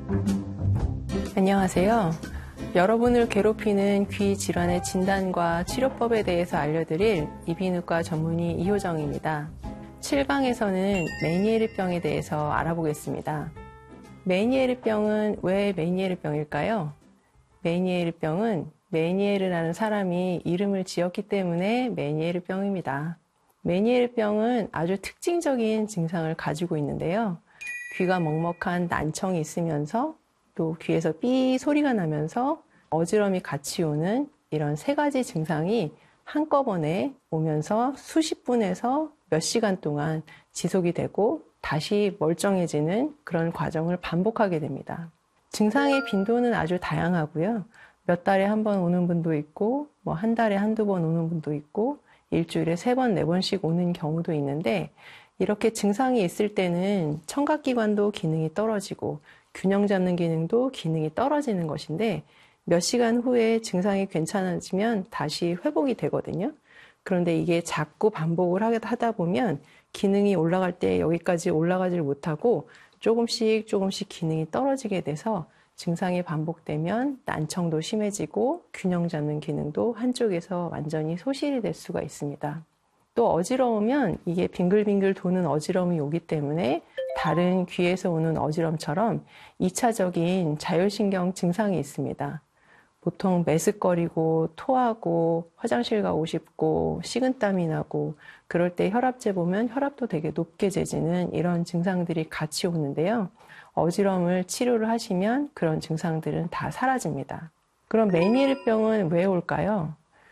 안녕하세요. 여러분을 괴롭히는 귀 질환의 진단과 치료법에 대해서 알려드릴 이비인후과 전문의 이효정입니다. 7강에서는 메니에르병에 대해서 알아보겠습니다. 메니에르병은 왜 메니에르병일까요? 메니에르병은 메니에르라는 사람이 이름을 지었기 때문에 메니에르병입니다. 메니에르병은 아주 특징적인 증상을 가지고 있는데요. 귀가 먹먹한 난청이 있으면서 또 귀에서 삐 소리가 나면서 어지럼이 같이 오는 이런 세 가지 증상이 한꺼번에 오면서 수십 분에서 몇 시간 동안 지속이 되고 다시 멀쩡해지는 그런 과정을 반복하게 됩니다. 증상의 빈도는 아주 다양하고요. 몇 달에 한 번 오는 분도 있고, 한 달에 한두 번 오는 분도 있고, 일주일에 3번, 4번씩 오는 경우도 있는데, 이렇게 증상이 있을 때는 청각기관도 기능이 떨어지고, 균형 잡는 기능도 기능이 떨어지는 것인데 몇 시간 후에 증상이 괜찮아지면 다시 회복이 되거든요. 그런데 이게 자꾸 반복을 하다 보면 기능이 올라갈 때 여기까지 올라가질 못하고 조금씩 기능이 떨어지게 돼서 증상이 반복되면 난청도 심해지고 균형 잡는 기능도 한쪽에서 완전히 소실이 될 수가 있습니다. 또 어지러우면 이게 빙글빙글 도는 어지러움이 오기 때문에 다른 귀에서 오는 어지럼처럼 2차적인 자율신경 증상이 있습니다. 보통 메스꺼리고 토하고 화장실 가고 싶고 식은땀이 나고 그럴 때 혈압 재보면 혈압도 되게 높게 재지는 이런 증상들이 같이 오는데요. 어지럼을 치료를 하시면 그런 증상들은 다 사라집니다. 그럼 메니에르병은 왜 올까요?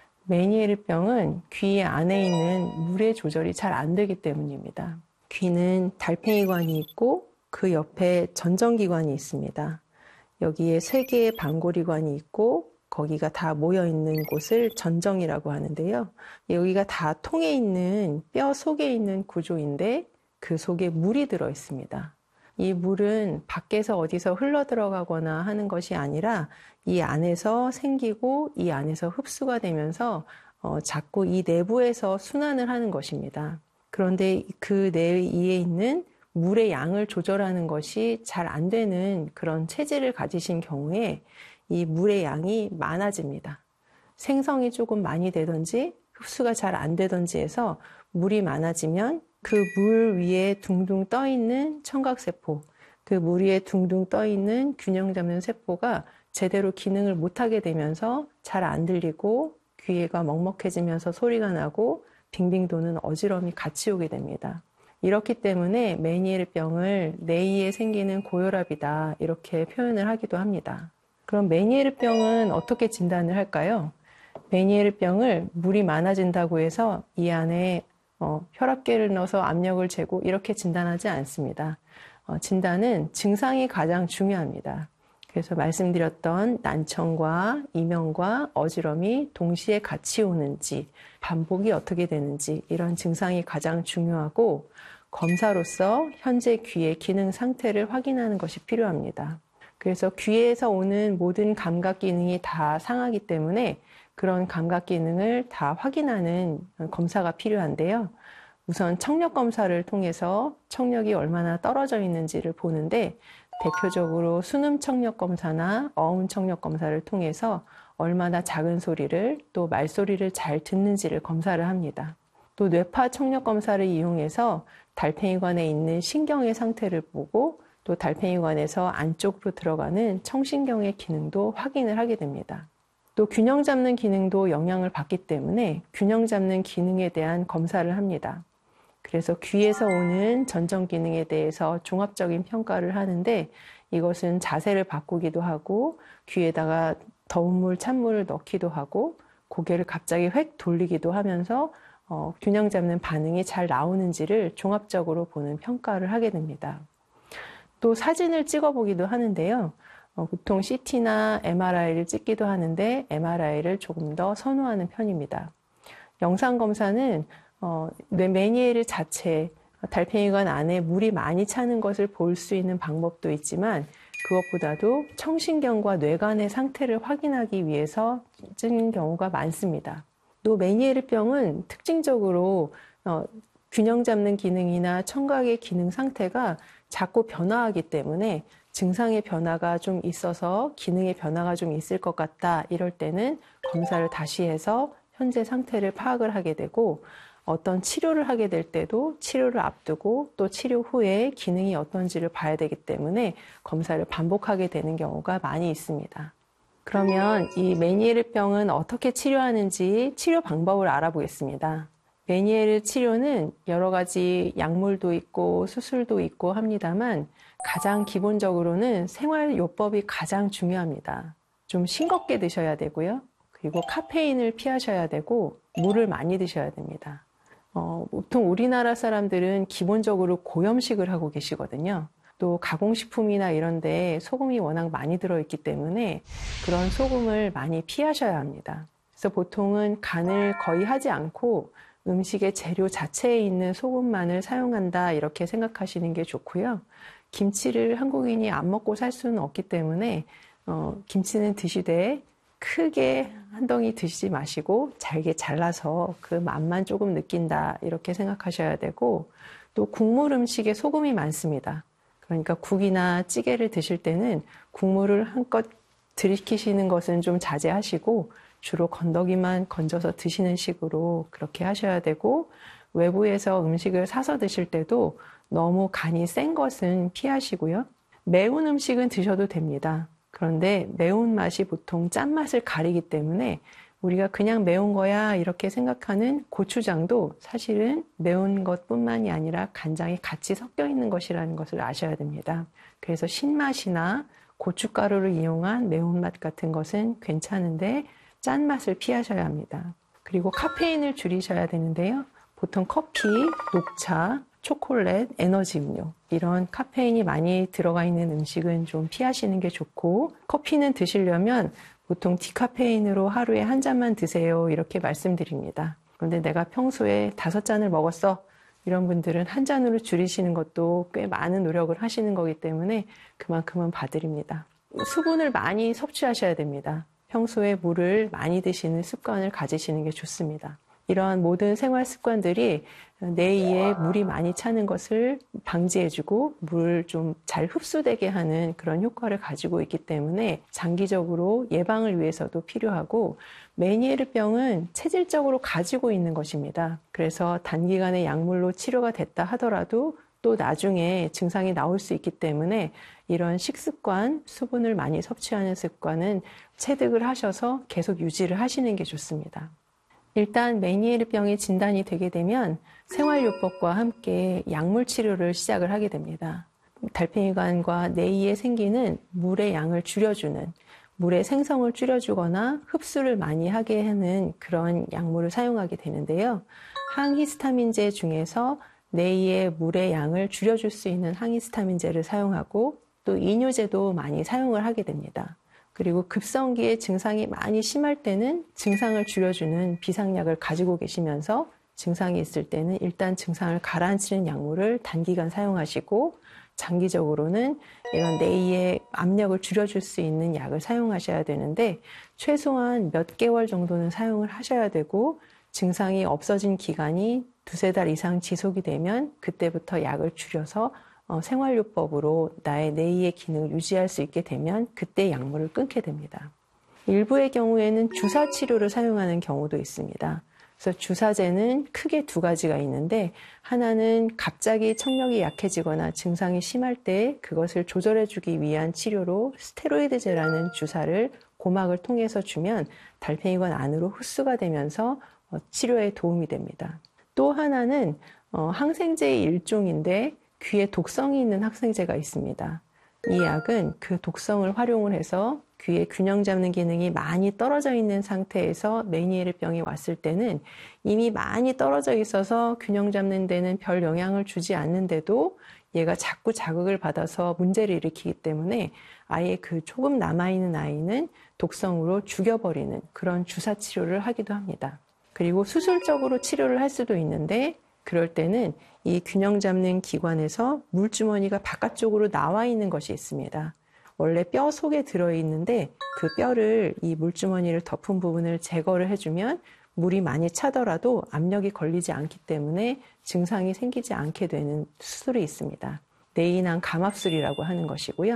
메니에르병은 귀 안에 있는 물의 조절이 잘 안 되기 때문입니다. 귀는 달팽이관이 있고 그 옆에 전정기관이 있습니다. 여기에 3개의 방골이관이 있고 거기가 다 모여있는 곳을 전정이라고 하는데요. 여기가 다 통에 있는 뼈 속에 있는 구조인데 그 속에 물이 들어있습니다. 이 물은 밖에서 어디서 흘러들어가거나 하는 것이 아니라 이 안에서 생기고 이 안에서 흡수가 되면서 자꾸 이 내부에서 순환을 하는 것입니다. 그런데 그 내위에 있는 물의 양을 조절하는 것이 잘 안 되는 그런 체질을 가지신 경우에 이 물의 양이 많아집니다. 생성이 조금 많이 되든지 흡수가 잘 안 되든지 해서 물이 많아지면 그 물 위에 둥둥 떠 있는 청각세포, 그 물 위에 둥둥 떠 있는 균형 잡는 세포가 제대로 기능을 못하게 되면서 잘 안 들리고 귀가 먹먹해지면서 소리가 나고 빙빙 도는 어지럼이 같이 오게 됩니다. 이렇기 때문에 메니에르병을 뇌이에 생기는 고혈압이다 이렇게 표현을 하기도 합니다. 그럼 메니에르병은 어떻게 진단을 할까요? 메니에르병을 물이 많아진다고 해서 이 안에 혈압계를 넣어서 압력을 재고 이렇게 진단하지 않습니다. 진단은 증상이 가장 중요합니다. 그래서 말씀드렸던 난청과 이명과 어지럼이 동시에 같이 오는지, 반복이 어떻게 되는지 이런 증상이 가장 중요하고 검사로서 현재 귀의 기능 상태를 확인하는 것이 필요합니다. 그래서 귀에서 오는 모든 감각 기능이 다 상하기 때문에 그런 감각 기능을 다 확인하는 검사가 필요한데요. 우선 청력 검사를 통해서 청력이 얼마나 떨어져 있는지를 보는데 대표적으로 순음 청력 검사나 어음 청력 검사를 통해서 얼마나 작은 소리를 또 말소리를 잘 듣는지를 검사를 합니다. 또 뇌파 청력 검사를 이용해서 달팽이관에 있는 신경의 상태를 보고 또 달팽이관에서 안쪽으로 들어가는 청신경의 기능도 확인을 하게 됩니다. 또 균형 잡는 기능도 영향을 받기 때문에 균형 잡는 기능에 대한 검사를 합니다. 그래서 귀에서 오는 전정 기능에 대해서 종합적인 평가를 하는데 이것은 자세를 바꾸기도 하고 귀에다가 더운 물, 찬물을 넣기도 하고 고개를 갑자기 획 돌리기도 하면서 균형 잡는 반응이 잘 나오는지를 종합적으로 보는 평가를 하게 됩니다. 또 사진을 찍어보기도 하는데요. 보통 CT나 MRI를 찍기도 하는데 MRI를 조금 더 선호하는 편입니다. 영상검사는 메니에르 자체, 달팽이관 안에 물이 많이 차는 것을 볼 수 있는 방법도 있지만 그것보다도 청신경과 뇌관의 상태를 확인하기 위해서 찍는 경우가 많습니다. 또 메니에르병은 특징적으로 균형 잡는 기능이나 청각의 기능 상태가 자꾸 변화하기 때문에 증상의 변화가 좀 있어서 기능의 변화가 좀 있을 것 같다. 이럴 때는 검사를 다시 해서 현재 상태를 파악을 하게 되고 어떤 치료를 하게 될 때도 치료를 앞두고 또 치료 후에 기능이 어떤지를 봐야 되기 때문에 검사를 반복하게 되는 경우가 많이 있습니다. 그러면 이 메니에르병은 어떻게 치료하는지 치료 방법을 알아보겠습니다. 메니에르 치료는 여러 가지 약물도 있고 수술도 있고 합니다만 가장 기본적으로는 생활요법이 가장 중요합니다. 좀 싱겁게 드셔야 되고요. 그리고 카페인을 피하셔야 되고 물을 많이 드셔야 됩니다. 보통 우리나라 사람들은 기본적으로 고염식을 하고 계시거든요. 또 가공식품이나 이런 데 소금이 워낙 많이 들어있기 때문에 그런 소금을 많이 피하셔야 합니다. 그래서 보통은 간을 거의 하지 않고 음식의 재료 자체에 있는 소금만을 사용한다 이렇게 생각하시는 게 좋고요. 김치를 한국인이 안 먹고 살 수는 없기 때문에 김치는 드시되 크게 한 덩이 드시지 마시고 잘게 잘라서 그 맛만 조금 느낀다 이렇게 생각하셔야 되고 또 국물 음식에 소금이 많습니다. 그러니까 국이나 찌개를 드실 때는 국물을 한껏 들이키시는 것은 좀 자제하시고 주로 건더기만 건져서 드시는 식으로 그렇게 하셔야 되고 외부에서 음식을 사서 드실 때도 너무 간이 센 것은 피하시고요. 매운 음식은 드셔도 됩니다. 그런데 매운맛이 보통 짠맛을 가리기 때문에 우리가 그냥 매운 거야 이렇게 생각하는 고추장도 사실은 매운 것뿐만이 아니라 간장이 같이 섞여 있는 것이라는 것을 아셔야 됩니다. 그래서 신맛이나 고춧가루를 이용한 매운맛 같은 것은 괜찮은데 짠맛을 피하셔야 합니다. 그리고 카페인을 줄이셔야 되는데요. 보통 커피, 녹차, 초콜릿, 에너지 음료 이런 카페인이 많이 들어가 있는 음식은 좀 피하시는 게 좋고 커피는 드시려면 보통 디카페인으로 하루에 한 잔만 드세요 이렇게 말씀드립니다. 그런데 내가 평소에 5잔을 먹었어 이런 분들은 한 잔으로 줄이시는 것도 꽤 많은 노력을 하시는 거기 때문에 그만큼은 봐드립니다. 수분을 많이 섭취하셔야 됩니다. 평소에 물을 많이 드시는 습관을 가지시는 게 좋습니다. 이러한 모든 생활 습관들이 뇌에 물이 많이 차는 것을 방지해주고 물을 좀 잘 흡수되게 하는 그런 효과를 가지고 있기 때문에 장기적으로 예방을 위해서도 필요하고 메니에르병은 체질적으로 가지고 있는 것입니다. 그래서 단기간에 약물로 치료가 됐다 하더라도 또 나중에 증상이 나올 수 있기 때문에 이런 식습관, 수분을 많이 섭취하는 습관은 체득을 하셔서 계속 유지를 하시는 게 좋습니다. 일단 메니에르병이 진단이 되게 되면 생활요법과 함께 약물 치료를 시작을 하게 됩니다. 달팽이관과 뇌이에 생기는 물의 양을 줄여주는, 물의 생성을 줄여주거나 흡수를 많이 하게 하는 그런 약물을 사용하게 되는데요. 항히스타민제 중에서 뇌이의 물의 양을 줄여줄 수 있는 항히스타민제를 사용하고 또 이뇨제도 많이 사용을 하게 됩니다. 그리고 급성기에 증상이 많이 심할 때는 증상을 줄여주는 비상약을 가지고 계시면서 증상이 있을 때는 일단 증상을 가라앉히는 약물을 단기간 사용하시고 장기적으로는 이런 뇌의 압력을 줄여줄 수 있는 약을 사용하셔야 되는데 최소한 몇 개월 정도는 사용을 하셔야 되고 증상이 없어진 기간이 2-3달 이상 지속이 되면 그때부터 약을 줄여서 생활요법으로 나의 뇌의 기능을 유지할 수 있게 되면 그때 약물을 끊게 됩니다. 일부의 경우에는 주사 치료를 사용하는 경우도 있습니다. 그래서 주사제는 크게 2가지가 있는데 하나는 갑자기 청력이 약해지거나 증상이 심할 때 그것을 조절해주기 위한 치료로 스테로이드제라는 주사를 고막을 통해서 주면 달팽이관 안으로 흡수가 되면서 치료에 도움이 됩니다. 또 하나는 항생제의 일종인데 귀에 독성이 있는 항생제가 있습니다. 이 약은 그 독성을 활용을 해서 귀의 균형 잡는 기능이 많이 떨어져 있는 상태에서 메니에르병이 왔을 때는 이미 많이 떨어져 있어서 균형 잡는 데는 별 영향을 주지 않는데도 얘가 자꾸 자극을 받아서 문제를 일으키기 때문에 아예 그 조금 남아있는 아이는 독성으로 죽여버리는 그런 주사 치료를 하기도 합니다. 그리고 수술적으로 치료를 할 수도 있는데 그럴 때는 이 균형 잡는 기관에서 물주머니가 바깥쪽으로 나와 있는 것이 있습니다. 원래 뼈 속에 들어있는데 그 뼈를 이 물주머니를 덮은 부분을 제거를 해주면 물이 많이 차더라도 압력이 걸리지 않기 때문에 증상이 생기지 않게 되는 수술이 있습니다. 내인항 감압술이라고 하는 것이고요.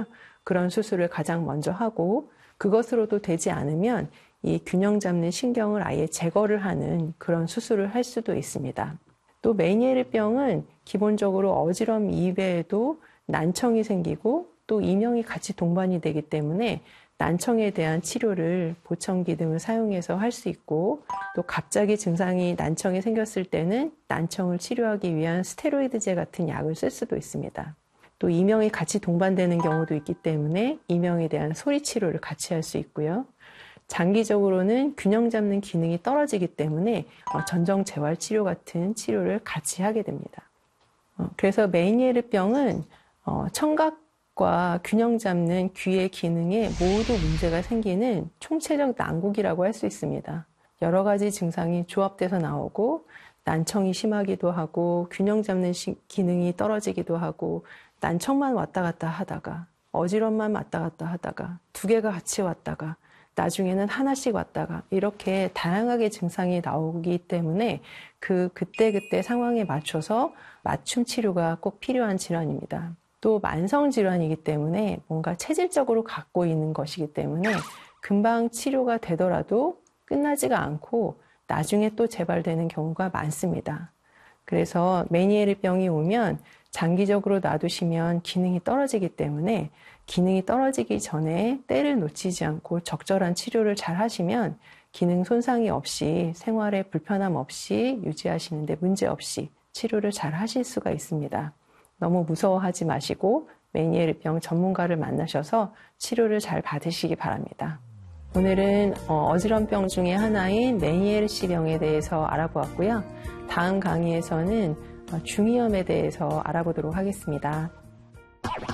그런 수술을 가장 먼저 하고 그것으로도 되지 않으면 이 균형 잡는 신경을 아예 제거를 하는 그런 수술을 할 수도 있습니다. 또 메니에르병은 기본적으로 어지럼 이외에도 난청이 생기고 또 이명이 같이 동반이 되기 때문에 난청에 대한 치료를 보청기 등을 사용해서 할 수 있고 또 갑자기 증상이 난청이 생겼을 때는 난청을 치료하기 위한 스테로이드제 같은 약을 쓸 수도 있습니다. 또 이명이 같이 동반되는 경우도 있기 때문에 이명에 대한 소리 치료를 같이 할 수 있고요. 장기적으로는 균형 잡는 기능이 떨어지기 때문에 전정 재활 치료 같은 치료를 같이 하게 됩니다. 그래서 메니에르병은 청각과 균형 잡는 귀의 기능에 모두 문제가 생기는 총체적 난국이라고 할 수 있습니다. 여러 가지 증상이 조합돼서 나오고 난청이 심하기도 하고 균형 잡는 기능이 떨어지기도 하고 난청만 왔다 갔다 하다가 어지럼만 왔다 갔다 하다가 두 개가 같이 왔다가 나중에는 하나씩 왔다가 이렇게 다양하게 증상이 나오기 때문에 그때 상황에 맞춰서 맞춤 치료가 꼭 필요한 질환입니다. 또 만성 질환이기 때문에 뭔가 체질적으로 갖고 있는 것이기 때문에 금방 치료가 되더라도 끝나지가 않고 나중에 또 재발되는 경우가 많습니다. 그래서 메니에르병이 오면 장기적으로 놔두시면 기능이 떨어지기 때문에 기능이 떨어지기 전에 때를 놓치지 않고 적절한 치료를 잘 하시면 기능 손상이 없이 생활에 불편함 없이 유지하시는데 문제 없이 치료를 잘 하실 수가 있습니다. 너무 무서워하지 마시고 메니에르병 전문가를 만나셔서 치료를 잘 받으시기 바랍니다. 오늘은 어지럼병 중에 하나인 메니에르씨병에 대해서 알아보았고요. 다음 강의에서는 중이염에 대해서 알아보도록 하겠습니다.